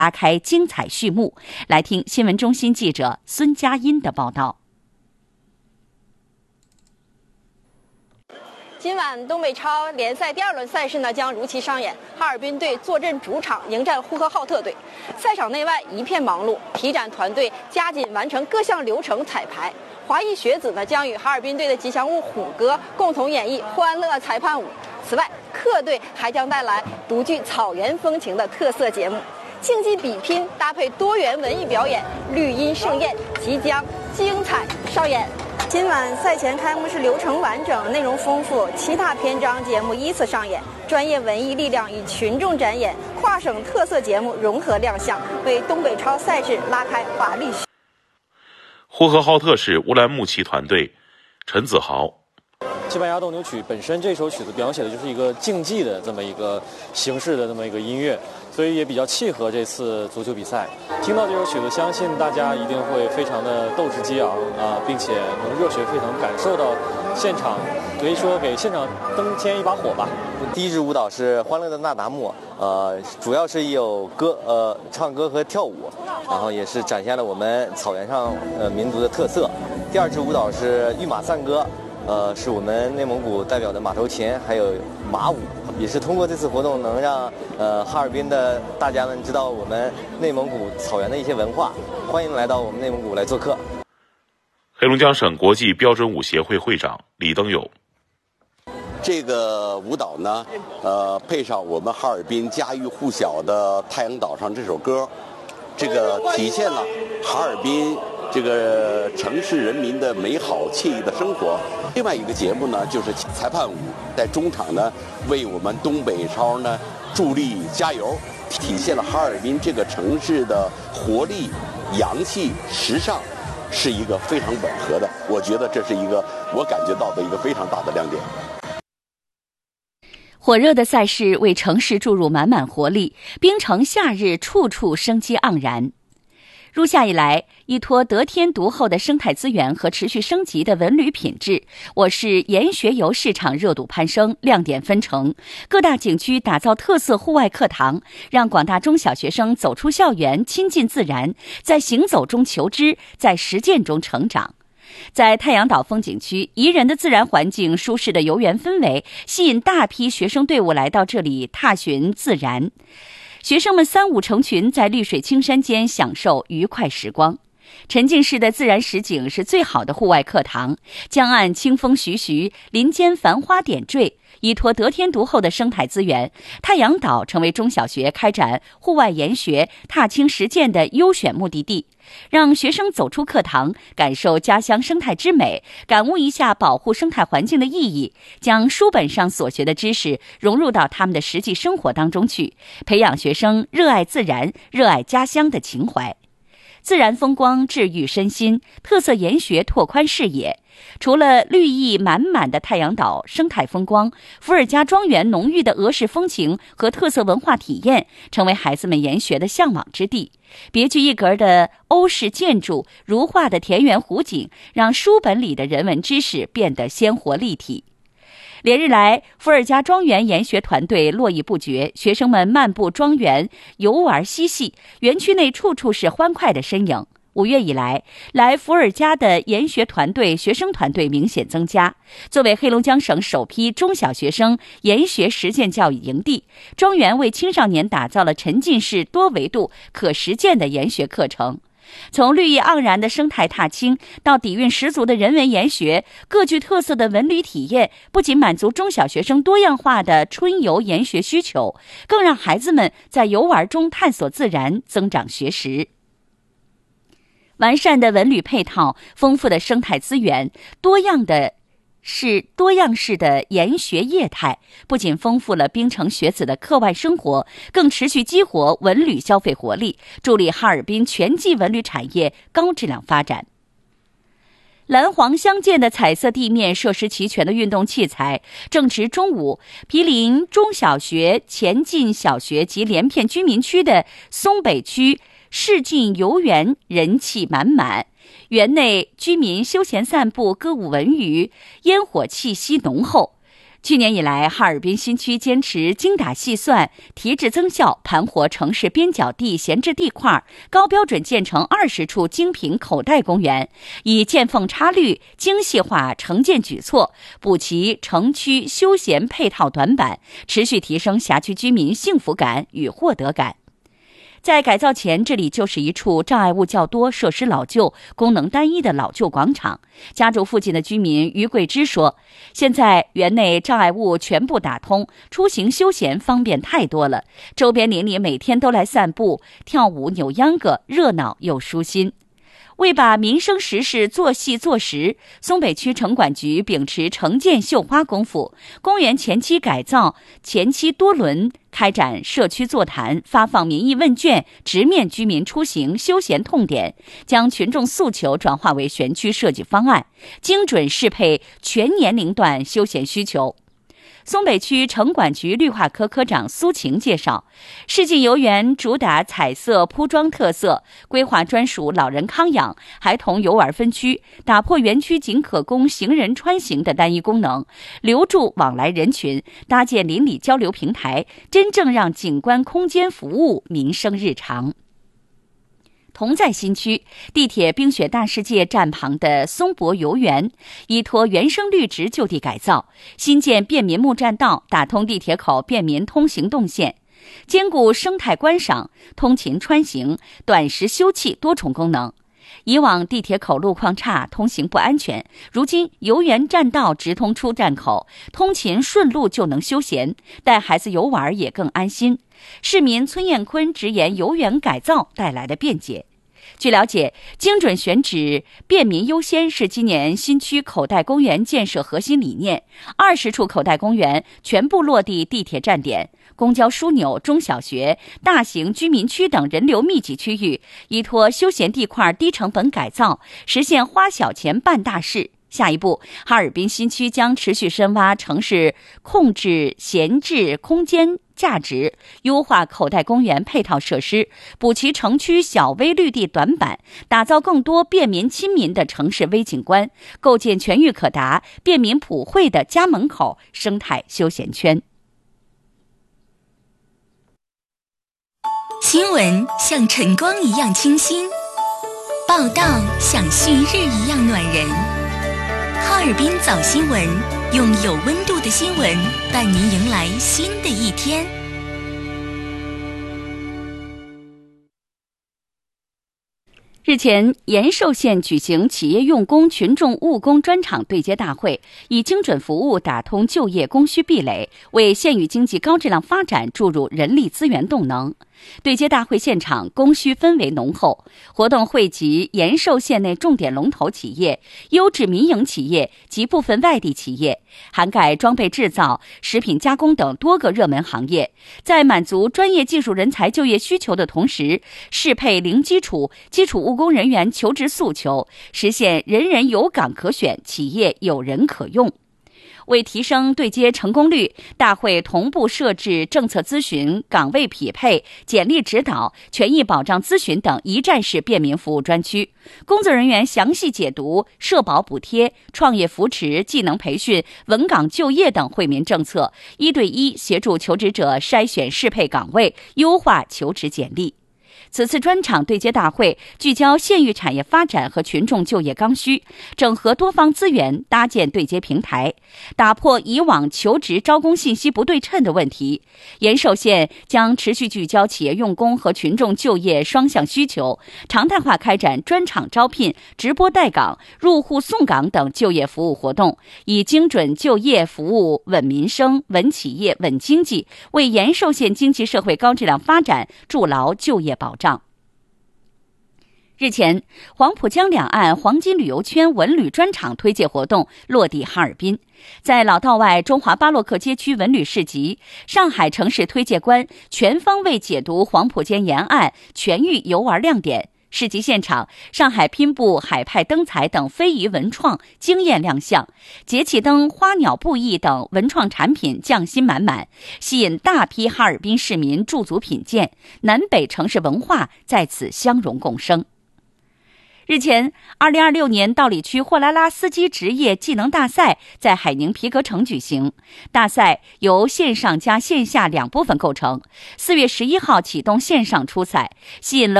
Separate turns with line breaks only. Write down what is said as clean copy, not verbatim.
拉开精彩序幕。来听新闻中心记者孙佳音的报道。
今晚东北超联赛第2轮赛事呢将如期上演，哈尔滨队坐镇主场迎战呼和浩特队。赛场内外一片忙碌，体展团队加紧完成各项流程彩排。华裔学子呢将与哈尔滨队的吉祥物虎哥共同演绎欢乐裁判舞。此外，客队还将带来独具草原风情的特色节目，竞技比拼搭配多元文艺表演，绿荫盛宴即将精彩上演。今晚赛前开幕式流程完整，内容丰富，7大篇章节目依次上演，专业文艺力量与群众展演，跨省特色节目融合亮相，为东北超赛事拉开华丽。
呼和浩特市乌兰牧骑团队陈子豪。
西班牙斗牛曲本身这首曲子描写的就是一个竞技的这么一个形式的这么一个音乐，所以也比较契合这次足球比赛。听到这首曲子，相信大家一定会非常的斗志激昂并且能热血沸腾，感受到现场，可以说给现场增添一把火吧。
第一支舞蹈是《欢乐的那达慕》，主要是有唱歌和跳舞，然后也是展现了我们草原上民族的特色。第二支舞蹈是御马散歌。是我们内蒙古代表的马头琴，还有马舞，也是通过这次活动能让哈尔滨的大家们知道我们内蒙古草原的一些文化，欢迎来到我们内蒙古来做客。
黑龙江省国际标准舞协会会长李登友。
这个舞蹈呢，配上我们哈尔滨家喻户晓的《太阳岛上》这首歌，这个体现了哈尔滨这个城市人民的美好惬意的生活。另外一个节目呢，就是裁判舞，在中场呢为我们东北超呢助力加油，体现了哈尔滨这个城市的活力、洋气、时尚，是一个非常吻合的。我觉得这是一个我感觉到的一个非常大的亮点。
火热的赛事为城市注入满满活力，冰城夏日处处生机盎然。入夏以来，依托得天独厚的生态资源和持续升级的文旅品质，我市研学游市场热度攀升，亮点纷呈。各大景区打造特色户外课堂，让广大中小学生走出校园，亲近自然，在行走中求知，在实践中成长。在太阳岛风景区，宜人的自然环境、舒适的游园氛围，吸引大批学生队伍来到这里踏寻自然。学生们三五成群，在绿水青山间享受愉快时光。沉浸式的自然实景是最好的户外课堂，江岸清风徐徐，林间繁花点缀。依托得天独厚的生态资源，太阳岛成为中小学开展户外研学、踏青实践的优选目的地，让学生走出课堂，感受家乡生态之美，感悟一下保护生态环境的意义，将书本上所学的知识融入到他们的实际生活当中去，培养学生热爱自然、热爱家乡的情怀。自然风光治愈身心，特色研学拓宽视野。除了绿意满满的太阳岛生态风光，伏尔加庄园浓郁的俄式风情和特色文化体验，成为孩子们研学的向往之地。别具一格的欧式建筑，如画的田园湖景，让书本里的人文知识变得鲜活立体。连日来，伏尔加庄园研学团队络绎不绝，学生们漫步庄园，游玩嬉戏，园区内处处是欢快的身影。5月以来，来伏尔加的研学团队、学生团队明显增加。作为黑龙江省首批中小学生研学实践教育营地，庄园为青少年打造了沉浸式多维度可实践的研学课程。从绿意盎然的生态踏青到底蕴十足的人文研学，各具特色的文旅体验，不仅满足中小学生多样化的春游研学需求，更让孩子们在游玩中探索自然，增长学识。完善的文旅配套，丰富的生态资源，多样式的研学业态，不仅丰富了槟城学子的课外生活，更持续激活文旅消费活力，助力哈尔滨全季文旅产业高质量发展。蓝黄相间的彩色地面，设施齐全的运动器材。正值中午，毗邻中小学、前进小学及连片居民区的松北区世进游园人气满满。园内居民休闲散步、歌舞文娱，烟火气息浓厚。 去年以来，哈尔滨新区坚持精打细算、提质增效，盘活城市边角地闲置地块，高标准建成20处精品口袋公园，以见缝插绿、精细化城建举措，补齐城区休闲配套短板，持续提升辖区居民幸福感与获得感。在改造前，这里就是一处障碍物较多、设施老旧、功能单一的老旧广场。家住附近的居民于桂枝说，现在园内障碍物全部打通，出行休闲方便太多了，周边邻里每天都来散步、跳舞、扭秧歌，热闹又舒心。为把民生实事做细做实，松北区城管局秉持城建绣花功夫，公园前期改造、前期多轮开展社区座谈，发放民意问卷，直面居民出行休闲痛点，将群众诉求转化为园区设计方案，精准适配全年龄段休闲需求。松北区城管局绿化科科长苏晴介绍，世纪游园主打彩色铺装特色，规划专属老人康养、孩童游玩分区，打破园区仅可供行人穿行的单一功能，留住往来人群，搭建邻里交流平台，真正让景观空间服务民生日常。同在新区，地铁冰雪大世界站旁的松柏游园依托原生绿植就地改造，新建便民木栈道，打通地铁口便民通行动线，兼顾生态观赏、通勤穿行、短时休憩多重功能。以往地铁口路况差，通行不安全，如今游园栈道直通出站口，通勤顺路就能休闲，带孩子游玩也更安心。市民村彦坤直言游园改造带来的便捷。据了解，精准选址、便民优先是今年新区口袋公园建设核心理念。20处口袋公园全部落地地铁站点、公交枢纽、中小学、大型居民区等人流密集区域，依托休闲地块低成本改造，实现花小钱办大事。下一步，哈尔滨新区将持续深挖城市控制闲置空间价值，优化口袋公园配套设施，补齐城区小微绿地短板，打造更多便民亲民的城市微景观，构建全域可达、便民普惠的家门口生态休闲圈。
新闻像晨光一样清新，报道像旭日一样暖人。哈尔滨早新闻，用有温度的新闻伴您迎来新的一天。
日前，延寿县举行企业用工群众务工专场对接大会，以精准服务打通就业供需壁垒，为县域经济高质量发展注入人力资源动能。对接大会现场供需氛围浓厚，活动汇集延寿县内重点龙头企业、优质民营企业及部分外地企业，涵盖装备制造、食品加工等多个热门行业，在满足专业技术人才就业需求的同时，适配零基础务工人员求职诉求，实现人人有岗可选，企业有人可用。为提升对接成功率，大会同步设置政策咨询、岗位匹配、简历指导、权益保障咨询等一站式便民服务专区，工作人员详细解读社保补贴、创业扶持、技能培训、稳岗就业等惠民政策，1对1协助求职者筛选适配岗位，优化求职简历。此次专场对接大会聚焦县域产业发展和群众就业刚需，整合多方资源，搭建对接平台，打破以往求职招工信息不对称的问题。延寿县将持续聚焦企业用工和群众就业双向需求，常态化开展专场招聘、直播带岗、入户送岗等就业服务活动，以精准就业服务稳民生、稳企业、稳经济，为延寿县经济社会高质量发展筑牢就业保障。日前，黄浦江两岸黄金旅游圈文旅专场推介活动落地哈尔滨，在老道外中华巴洛克街区文旅市集，上海城市推介官全方位解读黄浦江沿岸全域游玩亮点。市集现场，上海拼布、海派灯彩等非遗文创惊艳亮相，节气灯、花鸟布艺等文创产品匠心满满，吸引大批哈尔滨市民驻足品鉴，南北城市文化在此相融共生。 日前，2026年道里区货拉拉司机职业技能大赛在海宁皮革城举行。大赛由线上加线下2部分构成，4月11号启动线上初赛，吸引了